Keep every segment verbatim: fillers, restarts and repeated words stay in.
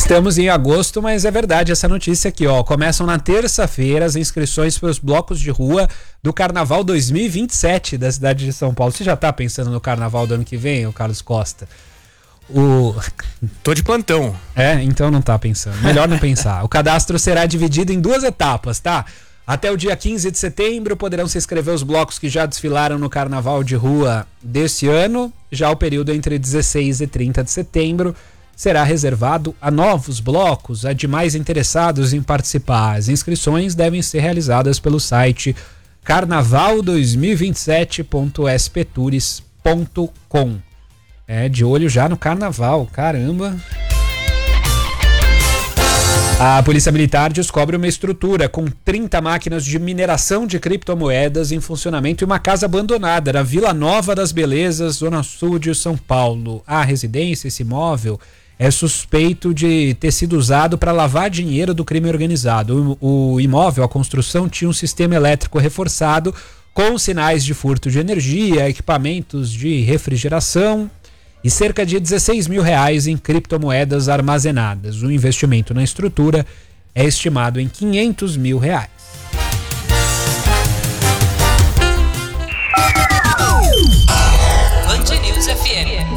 Estamos em agosto, mas é verdade essa notícia aqui, ó. Começam na terça-feira as inscrições para os blocos de rua do Carnaval dois mil e vinte e sete da cidade de São Paulo. Você já tá pensando no Carnaval do ano que vem, o Carlos Costa? O... Tô de plantão. É, então não tá pensando. Melhor não pensar. O cadastro será dividido em duas etapas, tá? Até o dia quinze de setembro poderão se inscrever os blocos que já desfilaram no Carnaval de Rua desse ano. Já o período entre dezesseis e trinta de setembro será reservado a novos blocos, a demais interessados em participar. As inscrições devem ser realizadas pelo site carnaval dois mil e vinte e sete ponto s p tours ponto com. É, de olho já no carnaval, caramba. A Polícia Militar descobre uma estrutura com trinta máquinas de mineração de criptomoedas em funcionamento e uma casa abandonada na Vila Nova das Belezas, zona sul de São Paulo. A residência, esse imóvel, é suspeito de ter sido usado para lavar dinheiro do crime organizado. O, o imóvel, a construção, tinha um sistema elétrico reforçado com sinais de furto de energia, equipamentos de refrigeração e cerca de dezesseis mil reais em criptomoedas armazenadas. O investimento na estrutura é estimado em quinhentos mil reais. Band News F M.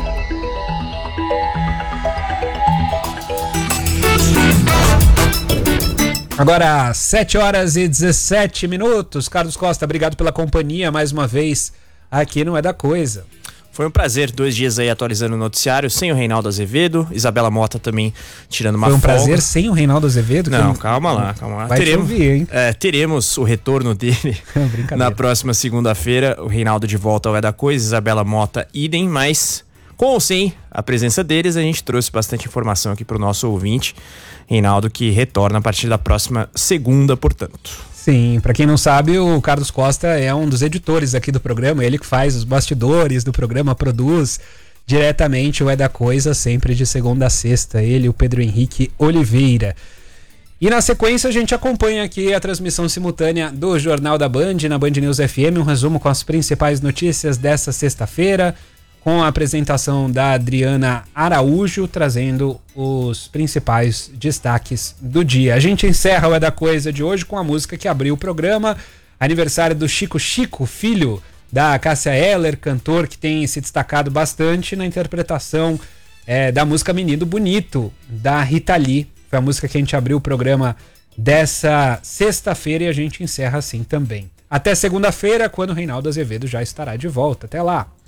Agora, sete horas e dezessete minutos. Carlos Costa, obrigado pela companhia mais uma vez aqui no É da Coisa. Foi um prazer, dois dias aí atualizando o noticiário, sem o Reinaldo Azevedo, Isabela Mota também tirando uma folga. Foi um folga. Prazer sem o Reinaldo Azevedo? Não, calma lá, calma lá. Vai teremos, te ouvir, hein? É, teremos o retorno dele na próxima segunda-feira, o Reinaldo de volta ao É da Coisa, Isabela Mota, idem, mas com ou sem a presença deles, a gente trouxe bastante informação aqui para o nosso ouvinte, Reinaldo, que retorna a partir da próxima segunda, portanto. Sim, pra quem não sabe, o Carlos Costa é um dos editores aqui do programa, ele que faz os bastidores do programa, produz diretamente o É da Coisa, sempre de segunda a sexta, ele e o Pedro Henrique Oliveira. E na sequência a gente acompanha aqui a transmissão simultânea do Jornal da Band, na Band News F M, um resumo com as principais notícias dessa sexta-feira, com a apresentação da Adriana Araújo, trazendo os principais destaques do dia. A gente encerra o É da Coisa de hoje com a música que abriu o programa, aniversário do Chico Chico, filho da Cássia Eller, cantor que tem se destacado bastante na interpretação é, da música Menino Bonito, da Rita Lee. Foi a música que a gente abriu o programa dessa sexta-feira e a gente encerra assim também. Até segunda-feira, quando o Reinaldo Azevedo já estará de volta. Até lá!